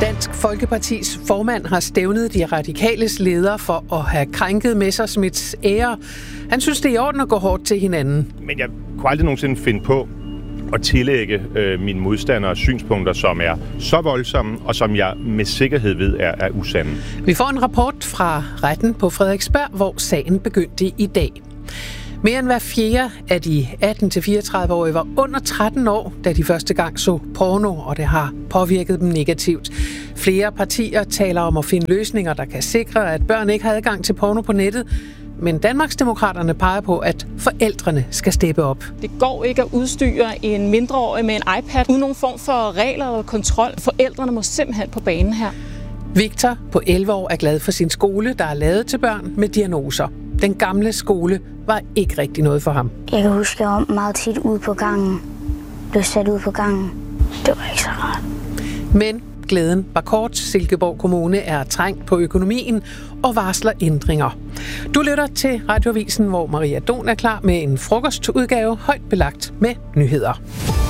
Dansk Folkepartis formand har stævnet de radikales leder for at have krænket Messerschmidts ære. Han synes, det er i orden at gå hårdt til hinanden. Men jeg kunne aldrig nogensinde finde på at tillægge mine modstandere synspunkter, som er så voldsomme, og som jeg med sikkerhed ved er usande. Vi får en rapport fra retten på Frederiksberg, hvor sagen begyndte i dag. Mere end hver fjerde af de 18-34-årige var under 13 år, da de første gang så porno, og det har påvirket dem negativt. Flere partier taler om at finde løsninger, der kan sikre, at børn ikke har adgang til porno på nettet. Men Danmarksdemokraterne peger på, at forældrene skal steppe op. Det går ikke at udstyre en mindreårig med en iPad uden nogen form for regler og kontrol. Forældrene må simpelthen på banen her. Victor på 11 år er glad for sin skole, der er lavet til børn med diagnoser. Den gamle skole var ikke rigtig noget for ham. Jeg kan huske, at jeg var meget tit ude på gangen. Blev sat ud på gangen. Det var ikke så rart. Men glæden var kort. Silkeborg Kommune er trængt på økonomien og varsler ændringer. Du lytter til Radioavisen, hvor Maria Don er klar med en frokostudgave højt belagt med nyheder.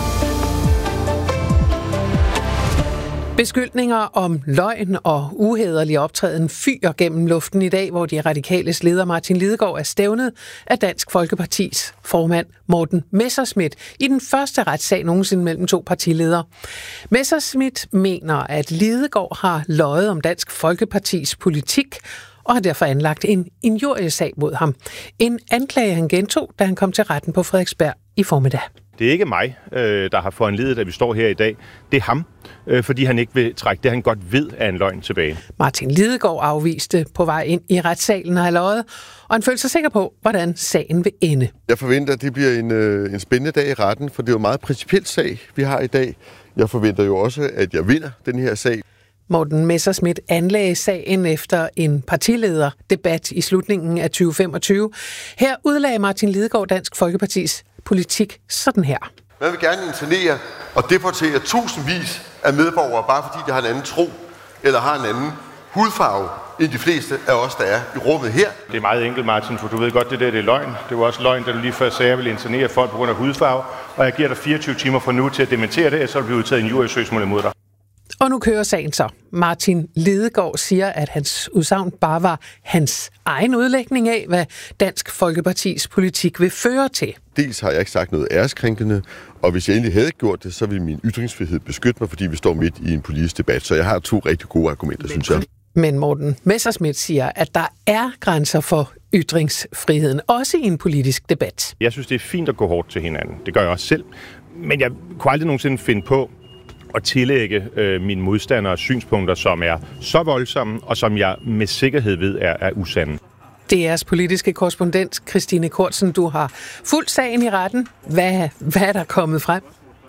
Beskyldninger om løgn og uhæderlig optræden fyrer gennem luften i dag, hvor de radikales leder Martin Lidegaard er stævnet af Dansk Folkepartis formand Morten Messerschmidt i den første retssag nogensinde mellem to partiledere. Messerschmidt mener, at Lidegaard har løjet om Dansk Folkepartis politik og har derfor anlagt en injuriesag mod ham. En anklage han gentog, da han kom til retten på Frederiksberg i formiddag. Det er ikke mig, der har foranlediget, at vi står her i dag. Det er ham, fordi han ikke vil trække det, han godt ved, er en løgn tilbage. Martin Lidegaard afviste på vej ind i retssalen at have løjet, og han følte sig sikker på, hvordan sagen vil ende. Jeg forventer, at det bliver en spændende dag i retten, for det er jo en meget principiel sag, vi har i dag. Jeg forventer jo også, at jeg vinder den her sag. Morten Messerschmidt anlagde sagen efter en partilederdebat i slutningen af 2025. Her udlagde Martin Lidegaard Dansk Folkepartis politik sådan her. Man vil gerne internere og deportere tusindvis af medborgere, bare fordi de har en anden tro eller har en anden hudfarve end de fleste af os, der er i rummet her. Det er meget enkelt, Martin, for du ved godt, det er løgn. Det var også løgn, da du lige før sagde, at jeg ville internere folk på grund af hudfarve, og jeg giver dig 24 timer fra nu til at dementere det, så vil blive udtaget en injuriesøgsmål imod dig. Og nu kører sagen så. Martin Lidegaard siger, at hans udsagn bare var hans egen udlægning af, hvad Dansk Folkepartis politik vil føre til. Dels har jeg ikke sagt noget æreskrænkende, og hvis jeg egentlig havde gjort det, så ville min ytringsfrihed beskytte mig, fordi vi står midt i en politisk debat. Så jeg har 2 rigtig gode argumenter, synes jeg. Men Morten Messerschmidt siger, at der er grænser for ytringsfriheden, også i en politisk debat. Jeg synes, det er fint at gå hårdt til hinanden. Det gør jeg også selv. Men jeg kunne aldrig nogensinde finde på at tillægge mine modstandere synspunkter, som er så voldsomme, og som jeg med sikkerhed ved er usande. DR's politiske korrespondent Christine Kortsen, du har fulgt sagen i retten. Hvad er der kommet frem?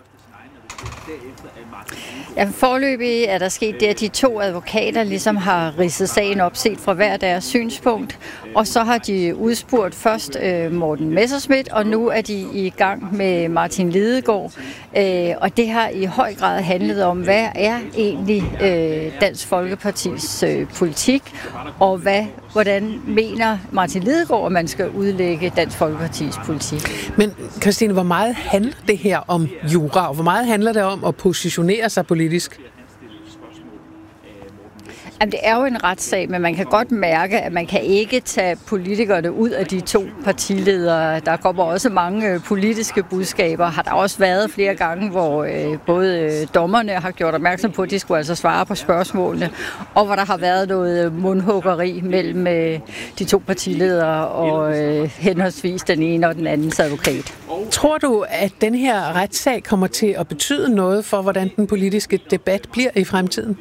Ja, foreløbig er der sket det, at de 2 advokater ligesom har ridset sagen op, set fra hver deres synspunkt. Og så har de udspurgt først Morten Messerschmidt, og nu er de i gang med Martin Lidegaard. Og det har i høj grad handlet om, hvad er egentlig Dansk Folkepartis politik, og hvordan mener Martin Lidegaard, at man skal udlægge Dansk Folkepartis politik. Men Christine, hvor meget handler det her om jura, og hvor meget handler det om at positionere sig politisk? Jamen, det er jo en retssag, men man kan godt mærke, at man kan ikke tage politikerne ud af de 2 partiledere. Der kommer også mange politiske budskaber. Har der også været flere gange, hvor både dommerne har gjort opmærksom på, at de skulle altså svare på spørgsmålene, og hvor der har været noget mundhuggeri mellem de 2 partiledere og henholdsvis den ene og den andens advokat. Tror du, at den her retssag kommer til at betyde noget for, hvordan den politiske debat bliver i fremtiden?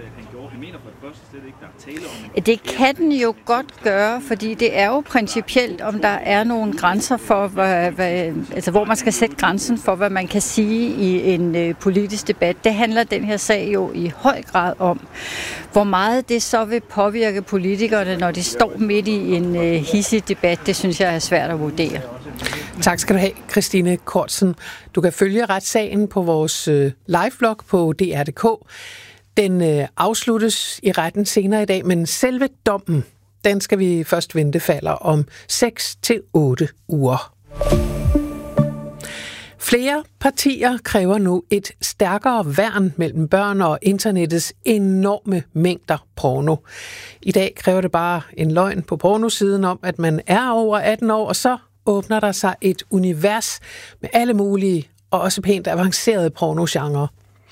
Det kan den jo godt gøre, fordi det er jo principielt, om der er nogle grænser for, hvor man skal sætte grænsen for, hvad man kan sige i en politisk debat. Det handler den her sag jo i høj grad om. Hvor meget det så vil påvirke politikerne, når de står midt i en hidsig debat, det synes jeg er svært at vurdere. Tak skal du have, Christine Kortsen. Du kan følge retssagen på vores live-blog på dr.dk. Den afsluttes i retten senere i dag, men selve dommen, den skal vi først vente falder om 6 til 8 uger. Flere partier kræver nu et stærkere værn mellem børn og internettets enorme mængder porno. I dag kræver det bare en løgn på pornosiden om, at man er over 18 år, og så åbner der sig et univers med alle mulige og også pænt avancerede pornogenre.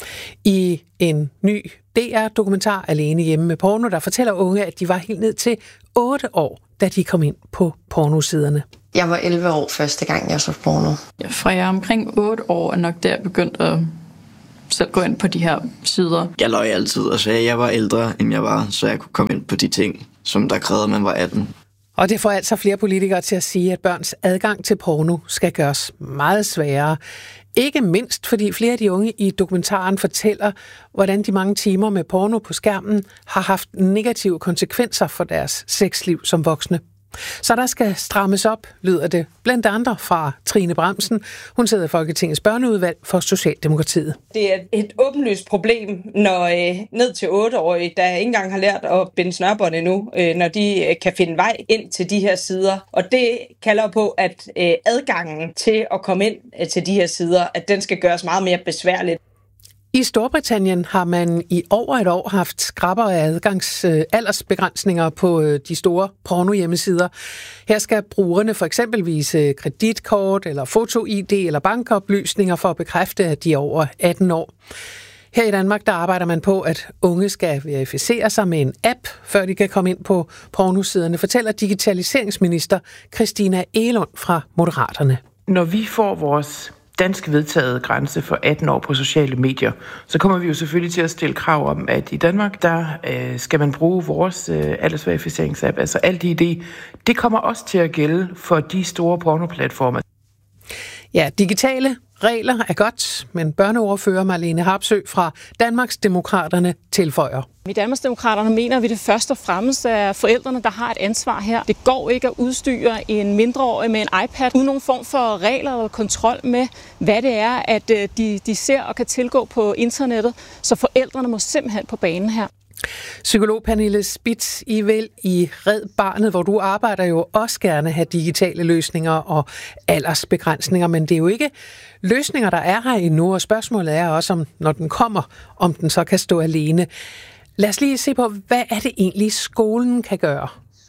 I en ny DR-dokumentar Alene hjemme med porno, der fortæller unge, at de var helt ned til 8 år, da de kom ind på pornosiderne. Jeg var 11 år første gang, jeg så porno. Fra jeg er omkring 8 år, er nok der begyndt at selv gå ind på de her sider. Jeg løj altid og sagde, at jeg var ældre, end jeg var, så jeg kunne komme ind på de ting, som der krævede, at man var 18. Og det får altså flere politikere til at sige, at børns adgang til porno skal gøres meget sværere. Ikke mindst, fordi flere af de unge i dokumentaren fortæller, hvordan de mange timer med porno på skærmen har haft negative konsekvenser for deres sexliv som voksne. Så der skal strammes op, lyder det blandt andre fra Trine Bramsen. Hun sidder i Folketingets børneudvalg for Socialdemokratiet. Det er et åbenlyst problem, når ned til 8-årige, der ikke engang har lært at binde snørbånd endnu, når de kan finde vej ind til de her sider. Og det kalder på, at adgangen til at komme ind til de her sider, at den skal gøres meget mere besværligt. I Storbritannien har man i over et år haft skrappere aldersbegrænsninger på de store pornohjemmesider. Her skal brugerne for eksempel vise kreditkort eller foto-ID eller bankoplysninger for at bekræfte, at de er over 18 år. Her i Danmark der arbejder man på, at unge skal verificere sig med en app, før de kan komme ind på pornosiderne, fortæller digitaliseringsminister Christina Egelund fra Moderaterne. Når vi får vores dansk vedtaget grænse for 18 år på sociale medier, så kommer vi jo selvfølgelig til at stille krav om, at i Danmark, der skal man bruge vores aldersverifieringsapp, altså AltID. Det kommer også til at gælde for de store pornoplatforme. Ja, digitale regler er godt, men børneordfører Marlene Harpsøe fra Danmarksdemokraterne tilføjer. I Danmarksdemokraterne mener vi det først og fremmest er forældrene, der har et ansvar her. Det går ikke at udstyre en mindreårig med en iPad uden nogen form for regler eller kontrol med, hvad det er, at de ser og kan tilgå på internettet. Så forældrene må simpelthen på banen her. Psykolog Pernille Spitz, I vil i Red Barnet, hvor du arbejder, jo også gerne have digitale løsninger og aldersbegrænsninger, men det er jo ikke løsninger, der er her endnu, og spørgsmålet er også, om, når den kommer, om den så kan stå alene. Lad os lige se på, hvad er det egentlig, skolen kan gøre?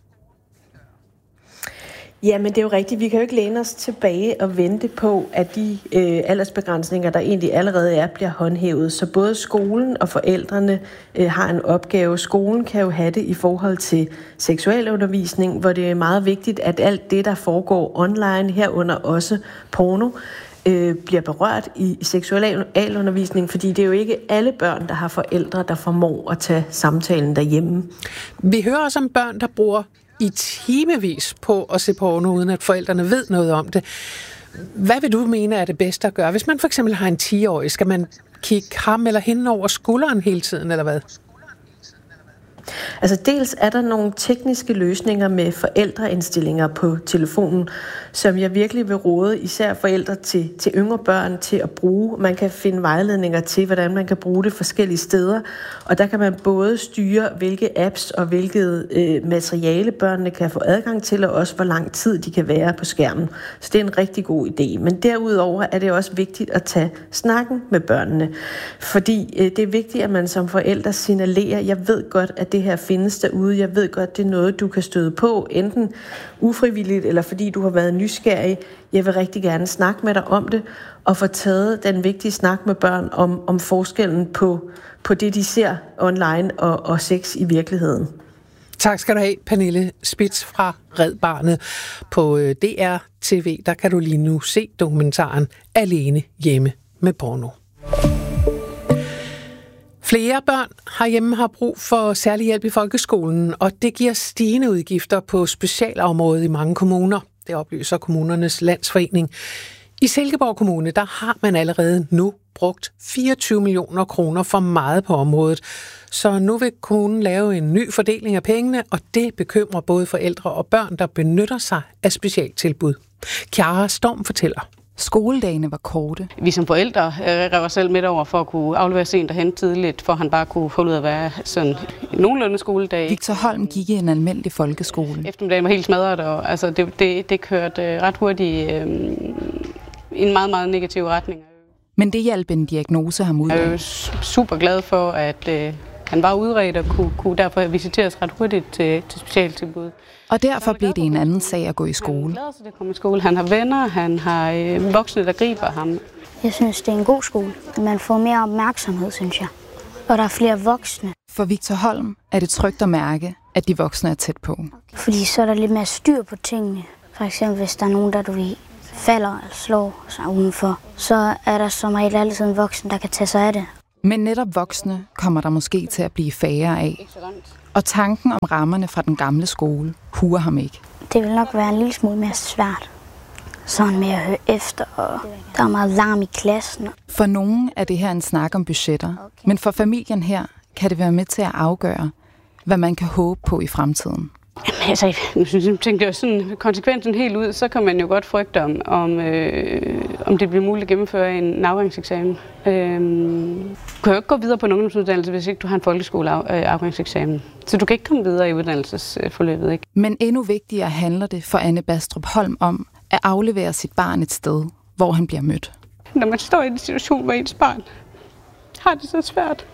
Jamen, det er jo rigtigt. Vi kan jo ikke læne os tilbage og vente på, at de aldersbegrænsninger, der egentlig allerede er, bliver håndhævet. Så både skolen og forældrene har en opgave. Skolen kan jo have det i forhold til seksualundervisning, hvor det er meget vigtigt, at alt det, der foregår online, herunder også porno, bliver berørt i seksualundervisning, fordi det er jo ikke alle børn, der har forældre, der formår at tage samtalen derhjemme. Vi hører også om børn, der bruger i timevis på at se porno, uden at forældrene ved noget om det. Hvad vil du mene er det bedste at gøre? Hvis man for eksempel har en 10-årig, skal man kigge ham eller hende over skulderen hele tiden, eller hvad? Altså dels er der nogle tekniske løsninger med forældreindstillinger på telefonen, som jeg virkelig vil råde især forældre til yngre børn til at bruge. Man kan finde vejledninger til, hvordan man kan bruge det forskellige steder, og der kan man både styre, hvilke apps og hvilket materiale børnene kan få adgang til, og også hvor lang tid de kan være på skærmen. Så det er en rigtig god idé. Men derudover er det også vigtigt at tage snakken med børnene, fordi det er vigtigt, at man som forældre signalerer, jeg ved godt, at det her findes derude. Jeg ved godt, det er noget, du kan støde på, enten ufrivilligt eller fordi du har været nysgerrig. Jeg vil rigtig gerne snakke med dig om det, og få taget den vigtige snak med børn om forskellen på det, de ser online og sex i virkeligheden. Tak skal du have, Pernille Spitz fra Red Barnet. På DR TV, der kan du lige nu se dokumentaren Alene hjemme med porno. Flere børn herhjemme har brug for særlig hjælp i folkeskolen, og det giver stigende udgifter på specialområdet i mange kommuner. Det oplyser Kommunernes Landsforening. I Silkeborg Kommune, der har man allerede nu brugt 24 millioner kroner for meget på området. Så nu vil kommunen lave en ny fordeling af pengene, og det bekymrer både forældre og børn, der benytter sig af specialtilbud. Chiara Storm fortæller. Skoledagene var korte. Vi som forældre rev os selv midt over for at kunne aflevere sent og hente tidligt, for han bare kunne få ud at være sådan nogenlunde skoledag. Victor Holm gik i en almindelig folkeskole. Eftermiddagen var helt smadret, og altså det kørte ret hurtigt i en meget, meget negativ retning. Men det hjalp en diagnose ham ud af. Jeg er jo super glad for, at han var udredt og kunne derfor visiteres ret hurtigt til specialtilbud. Og derfor blev det en anden sag at gå i skole. Han er glad til at komme i skole. Han har venner, han har voksne, der griber ham. Jeg synes, det er en god skole. Man får mere opmærksomhed, synes jeg. Og der er flere voksne. For Victor Holm er det trygt at mærke, at de voksne er tæt på. Fordi så er der lidt mere styr på tingene. For eksempel, hvis der er nogen, der falder eller slår sig udenfor, så er der som regel altid en voksen, der kan tage sig af det. Men netop voksne kommer der måske til at blive færre af. Og tanken om rammerne fra den gamle skole huer ham ikke. Det vil nok være en lille smule mere svært. Sådan med at høre efter, og der er meget larm i klassen. For nogen er det her en snak om budgetter, men for familien her kan det være med til at afgøre, hvad man kan håbe på i fremtiden. Jamen, altså, jeg tænkte jo sådan konsekvensen helt ud, så kan man jo godt frygte om det bliver muligt at gennemføre en afgangseksamen. Du kan jo ikke gå videre på en ungdomsuddannelse, hvis ikke du har en folkeskoleafgangseksamen. Så du kan ikke komme videre i uddannelsesforløbet, ikke? Men endnu vigtigere handler det for Anne Bastrup Holm om at aflevere sit barn et sted, hvor han bliver mødt. Når man står i en situation, hvor ens barn har det så svært,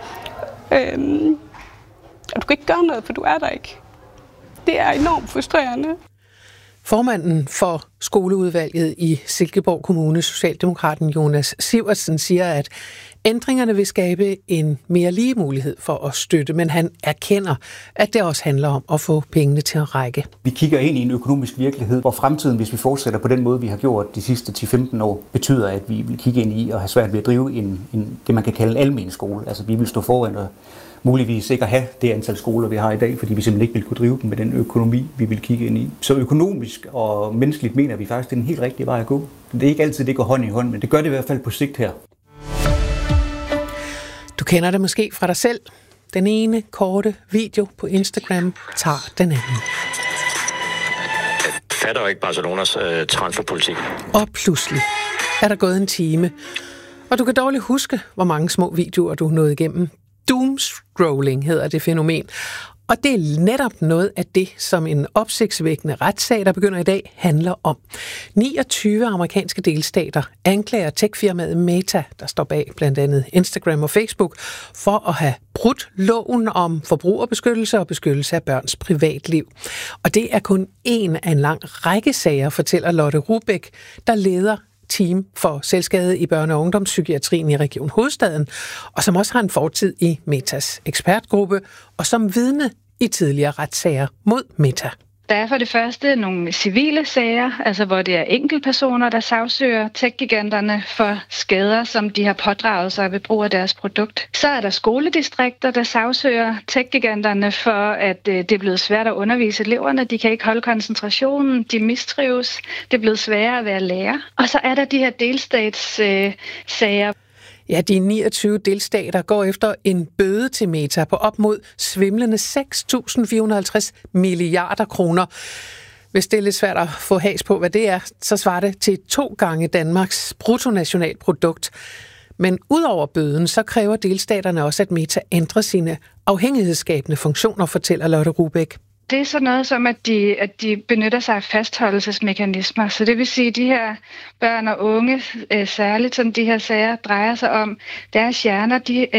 og du kan ikke gøre noget, for du er der ikke. Det er enormt frustrerende. Formanden for skoleudvalget i Silkeborg Kommune, Socialdemokraten Jonas Sivertsen, siger, at ændringerne vil skabe en mere lige mulighed for at støtte, men han erkender, at det også handler om at få pengene til at række. Vi kigger ind i en økonomisk virkelighed, hvor fremtiden, hvis vi fortsætter på den måde, vi har gjort de sidste 10-15 år, betyder, at vi vil kigge ind i og have svært ved at drive det, man kan kalde en almen skole. Altså vi vil stå foran og muligvis ikke at have det antal skoler, vi har i dag, fordi vi simpelthen ikke vil kunne drive dem med den økonomi, vi vil kigge ind i. Så økonomisk og menneskeligt mener vi faktisk, det er den helt rigtige vej at gå. Det er ikke altid, det går hånd i hånd, men det gør det i hvert fald på sigt her. Du kender det måske fra dig selv. Den ene korte video på Instagram tager den anden. Jeg fatter jo ikke Barcelonas transferpolitik. Og pludselig er der gået en time, og du kan dårligt huske, hvor mange små videoer du nåede igennem. Doomscrolling hedder det fænomen. Og det er netop noget af det, som en opsigtsvækkende retssag, der begynder i dag, handler om. 29 amerikanske delstater anklager techfirmaet Meta, der står bag blandt andet Instagram og Facebook, for at have brudt loven om forbrugerbeskyttelse og beskyttelse af børns privatliv. Og det er kun en af en lang række sager, fortæller Lotte Rubæk, der leder team for selvskade i børne- og ungdomspsykiatrien i Region Hovedstaden, og som også har en fortid i Metas ekspertgruppe, og som vidne i tidligere retssager mod Meta. Der er for det første nogle civile sager, altså hvor det er enkeltpersoner, der sagsøger tech-giganterne for skader, som de har pådraget sig ved brug af deres produkt. Så er der skoledistrikter, der sagsøger tech-giganterne for, at det er blevet svært at undervise eleverne. De kan ikke holde koncentrationen, de mistrives, det er blevet sværere at være lærer. Og så er der de her delstatssager. Ja, de 29 delstater går efter en bøde til Meta på op mod svimlende 6.450 milliarder kroner. Hvis det er lidt svært at få has på, hvad det er, så svarer det til 2 gange Danmarks bruttonationalprodukt. Men udover bøden, så kræver delstaterne også, at Meta ændrer sine afhængighedsskabende funktioner, fortæller Lotte Rubæk. Det er sådan noget som, at de benytter sig af fastholdelsesmekanismer. Så det vil sige, at de her børn og unge, særligt som de her sager drejer sig om, deres hjerner,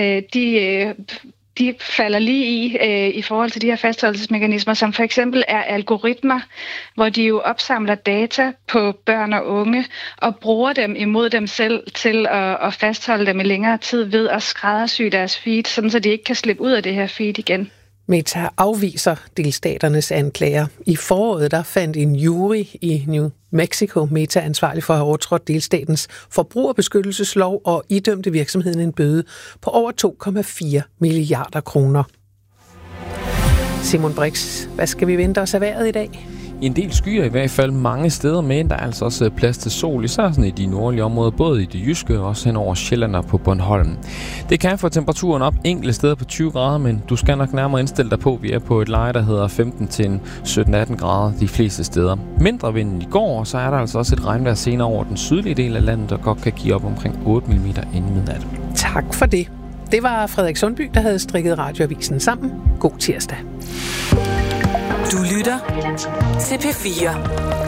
de falder lige i forhold til de her fastholdelsesmekanismer, som for eksempel er algoritmer, hvor de jo opsamler data på børn og unge og bruger dem imod dem selv til at fastholde dem i længere tid ved at skræddersy deres feed, sådan så de ikke kan slippe ud af det her feed igen. Meta afviser delstaternes anklager. I foråret der fandt en jury i New Mexico Meta ansvarlig for at have overtrådt delstatens forbrugerbeskyttelseslov og idømte virksomheden en bøde på over 2,4 milliarder kroner. Simon Brix, hvad skal vi vente os af vejret i dag? En del skyer i hvert fald mange steder, men der er altså også plads til sol, især sådan i de nordlige områder, både i det jyske og også hen over Sjælland og på Bornholm. Det kan få temperaturen op enkelte steder på 20 grader, men du skal nok nærmere indstille dig på, at vi er på et leje, der hedder 15 til 17-18 grader de fleste steder. Mindre vind end i går, og så er der altså også et regnvejr senere over den sydlige del af landet, der godt kan give op omkring 8 mm inden midnat. Tak for det. Det var Frederik Sundby, der havde strikket radioavisen sammen. God tirsdag. Du lytter til P4.